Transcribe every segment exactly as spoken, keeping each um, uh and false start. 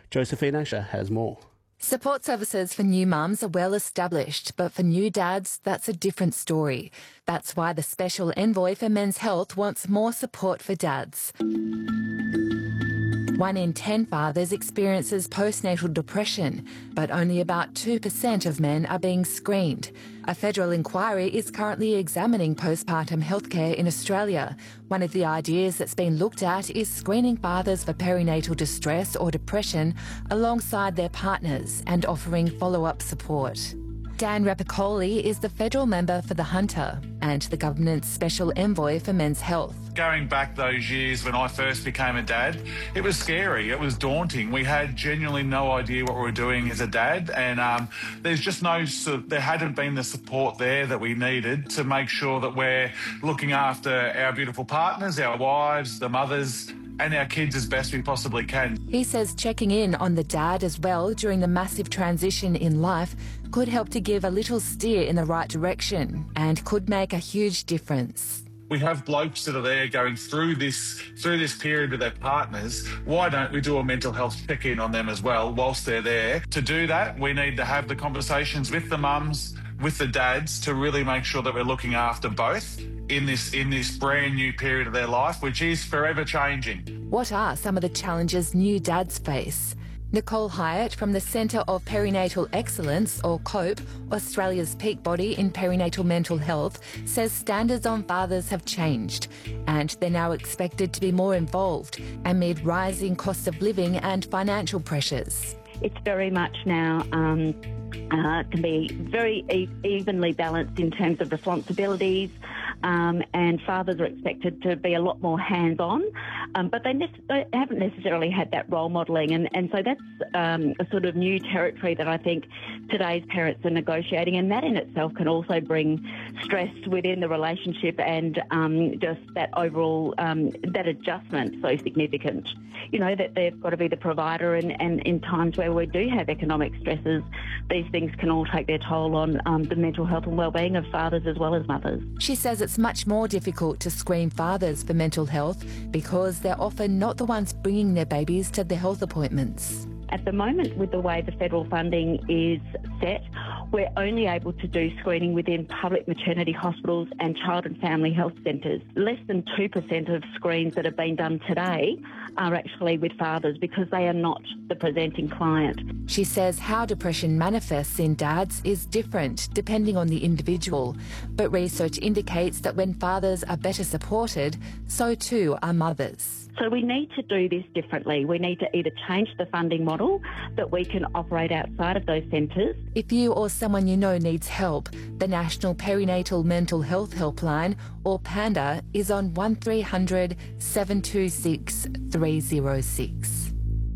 Josephine Asher has more. Support services for new mums are well established, but for new dads, that's a different story. That's why the Special Envoy for Men's Health wants more support for dads. One in ten fathers experiences postnatal depression, but only about two percent of men are being screened. A federal inquiry is currently examining postpartum healthcare in Australia. One of the ideas that's been looked at is screening fathers for perinatal distress or depression alongside their partners and offering follow-up support. Dan Rapicoli is the federal member for the Hunter and the government's Special Envoy for Men's Health. Going back those years when I first became a dad, it was scary, it was daunting. We had genuinely no idea what we were doing as a dad, and um, there's just no, so there hadn't been the support there that we needed to make sure that we're looking after our beautiful partners, our wives, the mothers, and our kids as best we possibly can. He says checking in on the dad as well during the massive transition in life could help to give a little steer in the right direction and could make a huge difference. We have blokes that are there going through this through this period with their partners. Why don't we do a mental health check-in on them as well whilst they're there? To do that, we need to have the conversations with the mums, with the dads, to really make sure that we're looking after both in this in this brand new period of their life, which is forever changing. What are some of the challenges new dads face? Nicole Hyatt from the Centre of Perinatal Excellence, or COPE, Australia's peak body in perinatal mental health, says standards on fathers have changed and they're now expected to be more involved amid rising costs of living and financial pressures. It's very much now um, uh, can be very e- evenly balanced in terms of responsibilities, um, and fathers are expected to be a lot more hands-on, um, but they, ne- they haven't necessarily had that role modelling, and, and so that's um, a sort of new territory that I think today's parents are negotiating, and that in itself can also bring stress within the relationship and um, just that overall, um, that adjustment so significant. You know, that they've got to be the provider, and, and in times where we do have economic stresses, these things can all take their toll on um, the mental health and wellbeing of fathers as well as mothers. She says it's much more difficult to screen fathers for mental health because they're often not the ones bringing their babies to the health appointments. At the moment, with the way the federal funding is set, we're only able to do screening within public maternity hospitals and child and family health centres. Less than two percent of screens that have been done today are actually with fathers because they are not the presenting client. She says how depression manifests in dads is different depending on the individual, but research indicates that when fathers are better supported, so too are mothers. So we need to do this differently. We need to either change the funding model that we can operate outside of those centres. If you or someone you know needs help, the National Perinatal Mental Health Helpline, or PANDA, is on one three hundred, seven two six, three oh six.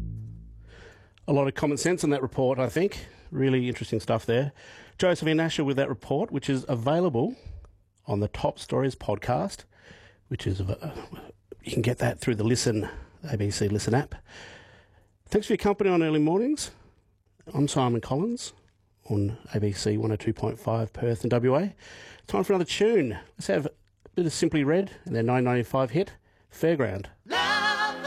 A lot of common sense in that report, I think. Really interesting stuff there. Josephine Asher with that report, which is available on the Top Stories podcast, which is... Uh, You can get that through the Listen, A B C Listen app. Thanks for your company on Early Mornings. I'm Simon Collins on A B C one oh two point five Perth and W A. Time for another tune. Let's have a bit of Simply Red and their nine ninety-five hit, Fairground.